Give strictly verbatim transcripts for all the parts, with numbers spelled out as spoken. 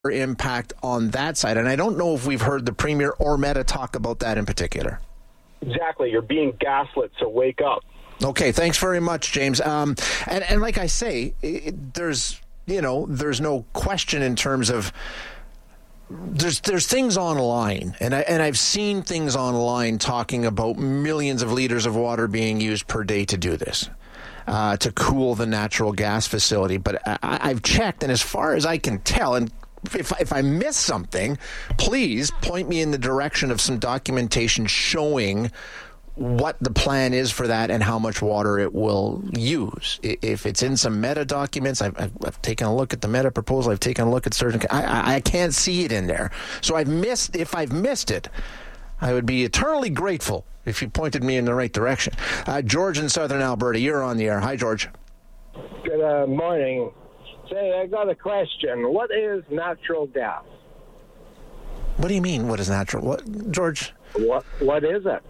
impact on that side? And I don't know if we've heard the Premier or Meta talk about that in particular. Exactly. You're being gaslit, so wake up. Okay, thanks very much, James. Um, and, and like I say, it, there's, you know, there's no question in terms of There's there's things online, and I and I've seen things online talking about millions of liters of water being used per day to do this, uh, to cool the natural gas facility. But I, I've checked, and as far as I can tell, and if if I miss something, please point me in the direction of some documentation showing what the plan is for that and how much water it will use. If it's in some Meta documents, I've, I've, I've taken a look at the Meta proposal. I've taken a look at certain. I, I, I can't see it in there. So I've missed. If I've missed it, I would be eternally grateful if you pointed me in the right direction. Uh, George in Southern Alberta, you're on the air. Hi, George. Good uh, morning. Say, I got a question. What is natural gas? What do you mean? What is natural? What, George? What What is it?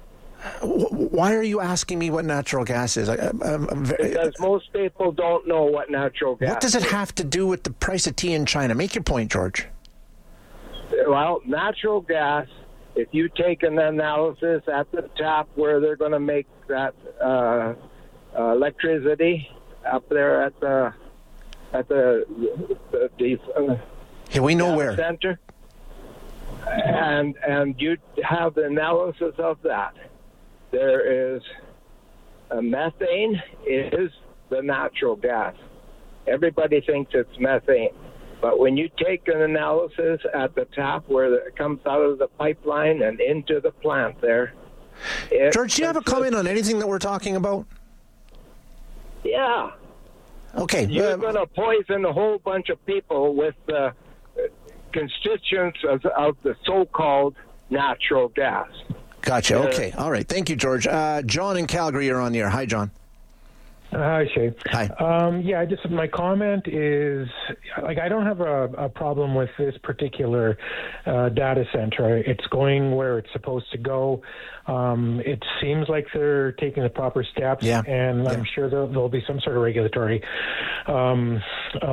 Why are you asking me what natural gas is? I, I'm, I'm very, because most people don't know what natural gas is. What does it have to do with the price of tea in China? Make your point, George. Well, natural gas, if you take an analysis at the tap where they're going to make that uh, uh, electricity up there at the at the, the, the uh, yeah, we know where center, and and you have the analysis of that. There is a methane is the natural gas. Everybody thinks it's methane. But when you take an analysis at the tap where it comes out of the pipeline and into the plant there. It, George, do you have a comment on anything that we're talking about? Yeah. Okay. You're uh, going to poison a whole bunch of people with the constituents of, of the so-called natural gas. Gotcha. Okay. All right. Thank you, George. Uh, John in Calgary, you're on the air. Hi, John. Uh, hi, Shay. Hi. Um, yeah, just my comment is, like, I don't have a, a problem with this particular uh, data center. It's going where it's supposed to go. Um, it seems like they're taking the proper steps, yeah. and yeah. I'm sure there'll, there'll be some sort of regulatory, um,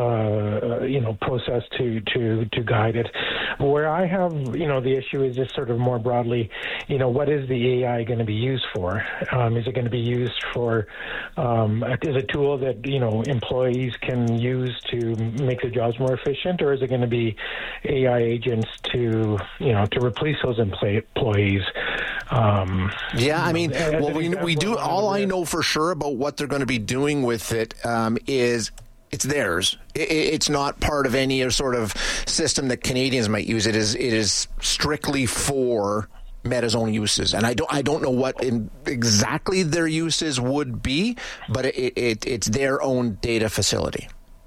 uh, you know, process to, to, to guide it. Where I have, you know, the issue is just sort of more broadly, you know, what is the A I going to be used for? Um, is it going to be used for, um, is a tool that, you know, employees can use to make their jobs more efficient, or is it going to be A I agents to, you know, to replace those employees? Um, yeah, I mean, well, we we do. All I know for sure about what they're going to be doing with it um, is it's theirs. It, it's not part of any sort of system that Canadians might use. It is it is strictly for Meta's own uses, and I don't I don't know what in exactly their uses would be, but it, it it's their own data facility.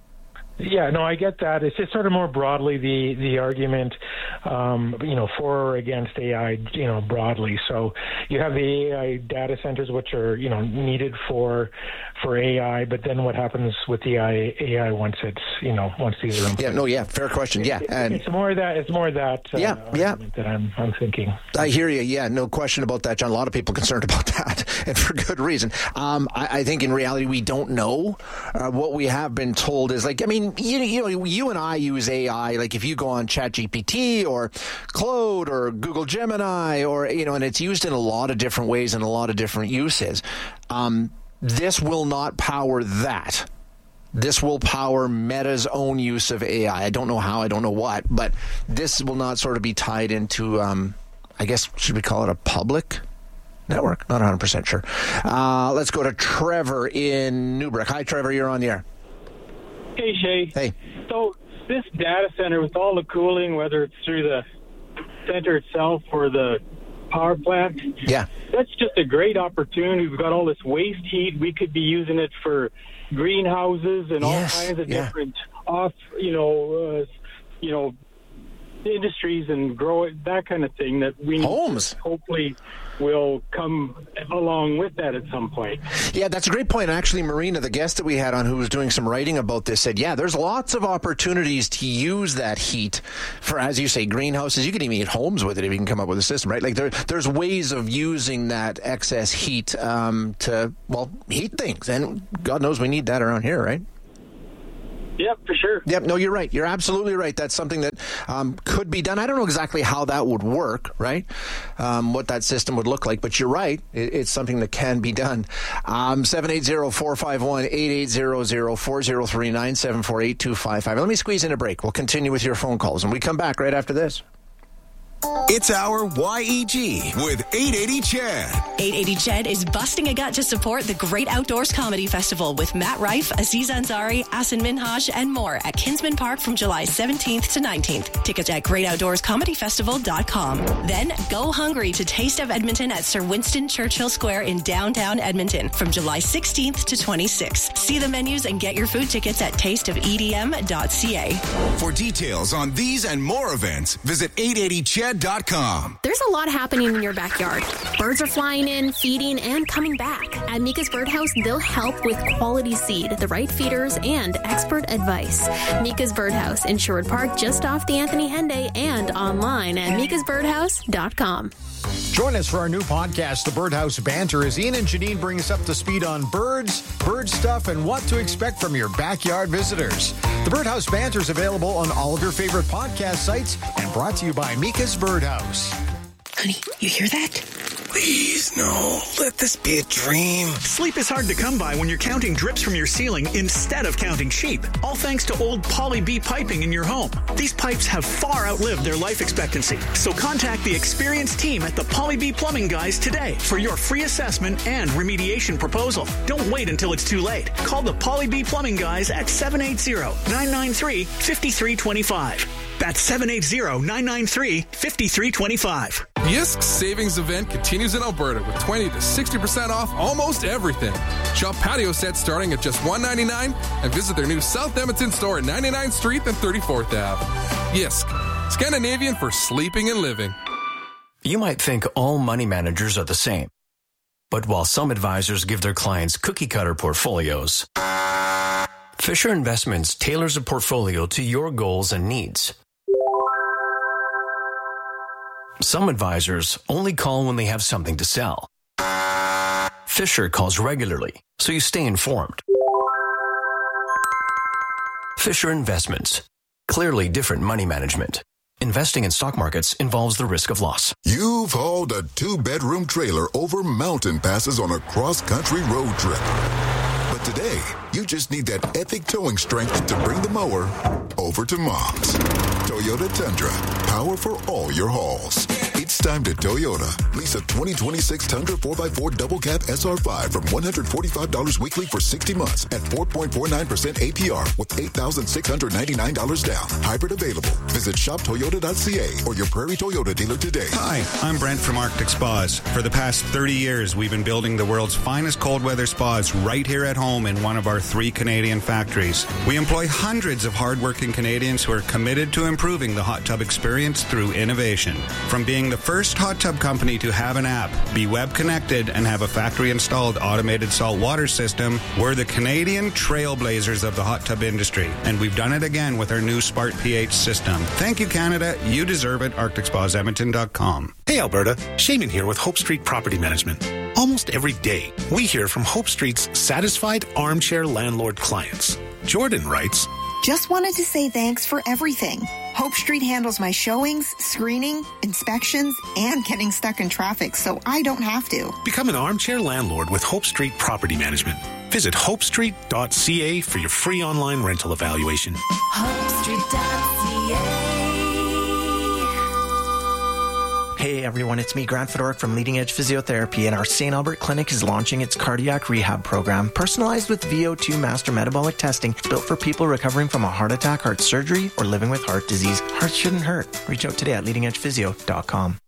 Yeah, no, I get that. It's just sort of more broadly the the argument, um, you know, for or against A I, you know, broadly. So you have the A I data centers, which are, you know, needed for for A I, but then what happens with the A I once it's, you know, once these are in place? Yeah, no, yeah, fair question. Yeah, and it's more that it's more that uh, yeah, yeah. that I'm I'm thinking. I hear you. Yeah, no question about that, John. A lot of people concerned about that, and for good reason. Um, I, I think in reality we don't know. Uh, what we have been told is, like, I mean, you, you know, you and I use A I. Like, if you go on ChatGPT or Claude or Google Gemini, or, you know, and it's used in a lot of different ways and a lot of different uses. Um, this will not power that. This will power Meta's own use of A I. I don't know how, I don't know what, but this will not sort of be tied into, um, I guess, should we call it a public network? Not one hundred percent sure. Uh, let's go to Trevor in Newbrook. Hi, Trevor, you're on the air. Hey, Shay. Hey. So this data center, with all the cooling, whether it's through the center itself or the power plant, yeah, that's just a great opportunity. We've got all this waste heat. We could be using it for greenhouses and yes, all kinds of yeah. different off, you know, uh, you know, industries and grow it, that kind of thing that we homes hopefully will come along with that at some point. Yeah, that's a great point. Actually, Marina, the guest that we had on who was doing some writing about this, said, yeah, there's lots of opportunities to use that heat for, as you say, greenhouses. You can even heat homes with it if you can come up with a system, right? Like there, there's ways of using that excess heat um, to, well, heat things. And God knows we need that around here, right? Yep, for sure. Yep, no, you're right. You're absolutely right. That's something that um, could be done. I don't know exactly how that would work, right? Um, what that system would look like, but you're right. It, it's something that can be done. Um, seven eight zero, four five one, eight eight zero zero, four zero three, nine seven four, eight two five five. Let me squeeze in a break. We'll continue with your phone calls, and we come back right after this. It's our Y E G with eight eighty C H E D. eight eighty C H E D is busting a gut to support the Great Outdoors Comedy Festival with Matt Rife, Aziz Ansari, Asin Minhaj, and more at Kinsman Park from July seventeenth to nineteenth. Tickets at great outdoors comedy festival dot com. Then go hungry to Taste of Edmonton at Sir Winston Churchill Square in downtown Edmonton from July sixteenth to twenty-sixth. See the menus and get your food tickets at taste of e d m dot c a. For details on these and more events, visit eight eighty C H E D dot com. There's a lot happening in your backyard. Birds are flying in, feeding, and coming back. At Mika's Birdhouse, they'll help with quality seed, the right feeders, and expert advice. Mika's Birdhouse in Sherwood Park, just off the Anthony Henday, and online at mikas birdhouse dot com. Join us for our new podcast, The Birdhouse Banter, as Ian and Janine bring us up to speed on birds, bird stuff, and what to expect from your backyard visitors. The Birdhouse Banter is available on all of your favorite podcast sites and brought to you by Mika's Birdhouse. Honey, you hear that? Please, no. Let this be a dream. Sleep is hard to come by when you're counting drips from your ceiling instead of counting sheep. All thanks to old Poly B piping in your home. These pipes have far outlived their life expectancy. So contact the experienced team at the Poly B Plumbing Guys today for your free assessment and remediation proposal. Don't wait until it's too late. Call the Poly B Plumbing Guys at seven eight zero, nine nine three, five three two five. That's seven eight zero, nine nine three, five three two five. Yisk's savings event continues in Alberta with twenty to sixty percent off almost everything. Shop patio sets starting at just one dollar ninety-nine and visit their new South Edmonton store at ninety-ninth Street and thirty-fourth Avenue. Yisk, Scandinavian for sleeping and living. You might think all money managers are the same. But while some advisors give their clients cookie-cutter portfolios, Fisher Investments tailors a portfolio to your goals and needs. Some advisors only call when they have something to sell. Fisher calls regularly, so you stay informed. Fisher Investments. Clearly different money management. Investing in stock markets involves the risk of loss. You've hauled a two-bedroom trailer over mountain passes on a cross-country road trip. But today, you just need that epic towing strength to bring the mower over to Mom's. Toyota Tundra. Power for all your hauls. It's time to Toyota. Lease a twenty twenty-six Tundra four by four Double Cab S R five from one hundred forty-five dollars weekly for sixty months at four point four nine percent A P R with eight thousand six hundred ninety-nine dollars down. Hybrid available. Visit shop toyota dot c a or your Prairie Toyota dealer today. Hi, I'm Brent from Arctic Spas. For the past thirty years, we've been building the world's finest cold weather spas right here at home in one of our three Canadian factories. We employ hundreds of hardworking Canadians who are committed to improving the hot tub experience through innovation. From being the first hot tub company to have an app, be web connected, and have a factory-installed automated salt water system, we're the Canadian trailblazers of the hot tub industry, and we've done it again with our new Smart pH system. Thank you, Canada. You deserve it. arctic spas edmonton dot com. Hey, Alberta. Shaman here with Hope Street Property Management. Almost every day, we hear from Hope Street's satisfied armchair landlord clients. Jordan writes, just wanted to say thanks for everything. Hope Street handles my showings, screening, inspections, and getting stuck in traffic, so I don't have to. Become an armchair landlord with Hope Street Property Management. Visit hope street dot c a for your free online rental evaluation. hope street dot c a. Hey everyone, it's me, Grant Fedoruk from Leading Edge Physiotherapy, and our Saint Albert Clinic is launching its cardiac rehab program, personalized with V O two master metabolic testing. It's built for people recovering from a heart attack, heart surgery, or living with heart disease. Hearts shouldn't hurt. Reach out today at leading edge physio dot com.